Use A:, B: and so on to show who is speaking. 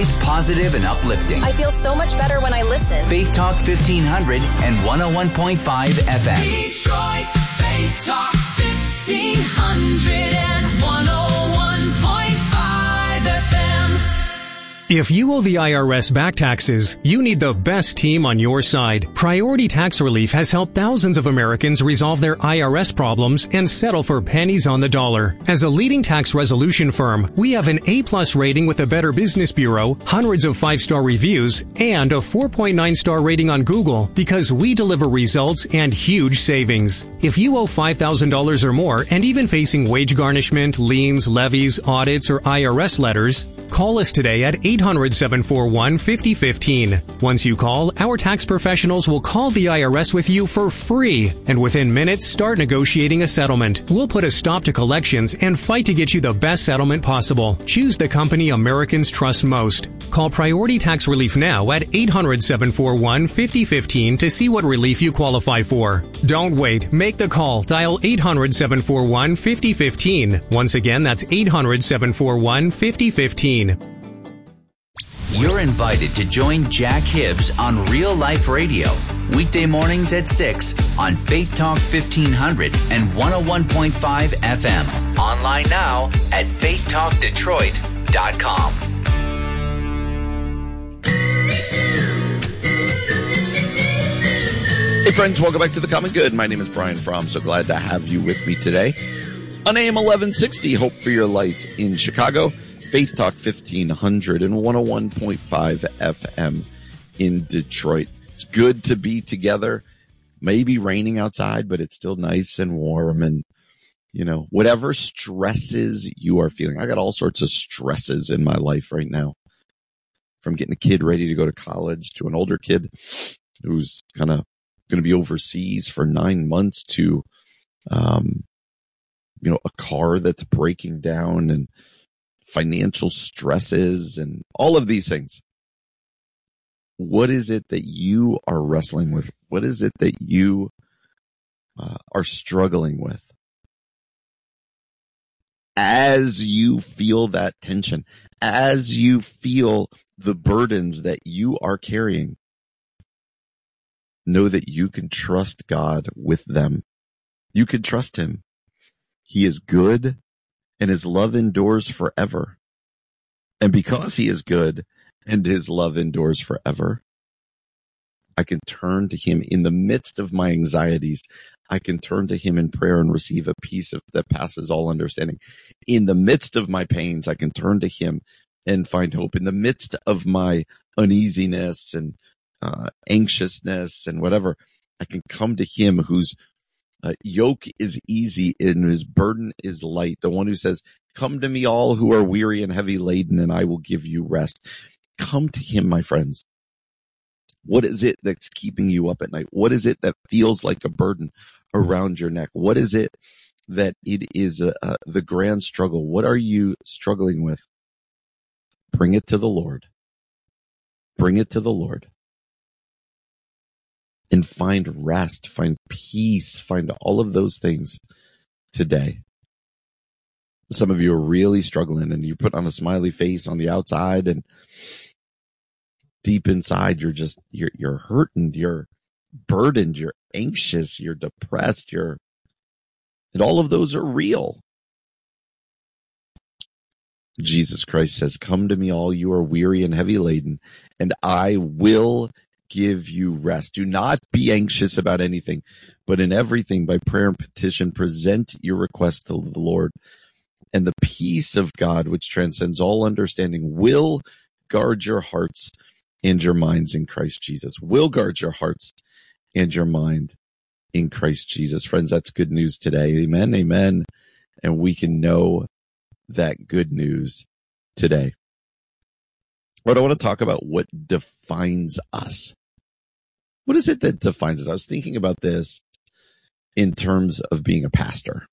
A: always positive and uplifting.
B: I feel so much better when I listen.
A: Faith Talk 1500 and 101.5 FM.
C: Detroit's Faith Talk 1500 and 101.5 FM.
D: If you owe the IRS back taxes, you need the best team on your side. Priority Tax Relief has helped thousands of Americans resolve their IRS problems and settle for pennies on the dollar. As a leading tax resolution firm, we have an A+ rating with the Better Business Bureau, hundreds of 5-star reviews, and a 4.9-star rating on Google because we deliver results and huge savings. If you owe $5,000 or more and even facing wage garnishment, liens, levies, audits, or IRS letters, call us today at 800-741-5015. Once you call, our tax professionals will call the IRS with you for free, and within minutes start negotiating a settlement. We'll put a stop to collections and fight to get you the best settlement possible. Choose the company Americans trust most. Call Priority Tax Relief now at 800-741-5015 to see what relief you qualify for. Don't wait. Make the call. Dial 800-741-5015. Once again, that's 800-741-5015.
A: You're invited to join Jack Hibbs on Real Life Radio, weekday mornings at 6 on Faith Talk 1500 and 101.5 FM. Online now at faithtalkdetroit.com.
E: Hey friends, welcome back to The Common Good. My name is Brian Fromm. So glad to have you with me today on AM 1160, Hope for Your Life in Chicago. Faith Talk 1500 and 101.5 FM in Detroit. It's good to be together. Maybe raining outside, but it's still nice and warm. And, you know, whatever stresses you are feeling. I got all sorts of stresses in my life right now. From getting a kid ready to go to college to an older kid who's kind of going to be overseas for 9 months to, a car that's breaking down and financial stresses and all of these things. What is it that you are wrestling with? What is it that you are struggling with? As you feel that tension, as you feel the burdens that you are carrying, know that you can trust God with them. You can trust Him. He is good, and His love endures forever. And because He is good and His love endures forever, I can turn to Him in the midst of my anxieties. I can turn to Him in prayer and receive a peace that passes all understanding. In the midst of my pains, I can turn to Him and find hope. In the midst of my uneasiness and anxiousness and whatever, I can come to Him whose yoke is easy and His burden is light. The one who says, come to me all who are weary and heavy laden, and I will give you rest. Come to Him, my friends. What is it that's keeping you up at night? What is it that feels like a burden around your neck? What is it that it is the grand struggle? What are you struggling with? Bring it to the Lord. Bring it to the Lord. And find rest, find peace, find all of those things today. Some of you are really struggling and you put on a smiley face on the outside, and deep inside you're hurting, you're burdened, you're anxious, you're depressed, and all of those are real. Jesus Christ says, come to me all you are weary and heavy laden, and I will give you rest. Do not be anxious about anything, but in everything by prayer and petition, present your request to the Lord. And the peace of God, which transcends all understanding, will guard your hearts and your minds in Christ Jesus. Will guard your hearts and your mind in Christ Jesus. Friends, that's good news today. Amen. Amen. And we can know that good news today. But I want to talk about what defines us. What is it that defines us? I was thinking about this in terms of being a pastor.